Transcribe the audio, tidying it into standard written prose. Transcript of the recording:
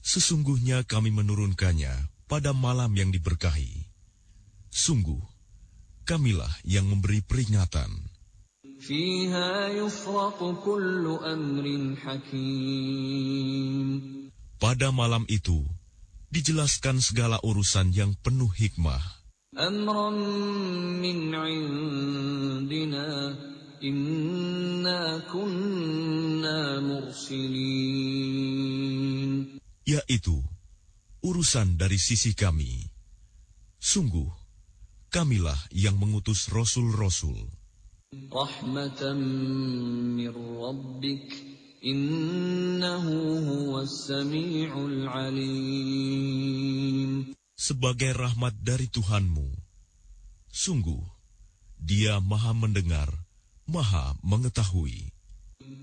Sesungguhnya kami menurunkannya pada malam yang diberkahi. Sungguh, kamilah yang memberi peringatan. فيها يفرق كل أمر حكيم. Pada malam itu, dijelaskan segala urusan yang penuh hikmah. أمرا من عندنا إنا كنا مرسلين. Yaitu, urusan dari sisi kami. Sungguh, kamilah yang mengutus rasul-rasul. رحمة من ربك إنه هو السميع العليم. Sebagai rahmat dari Tuhanmu, sungguh, Dia Maha Mendengar, Maha Mengetahui.